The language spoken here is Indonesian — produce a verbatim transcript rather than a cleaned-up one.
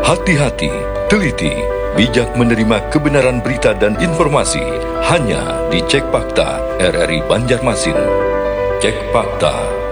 Hati-hati, teliti, bijak menerima kebenaran berita dan informasi hanya di Cek Fakta R R I Banjarmasin. Cek Fakta.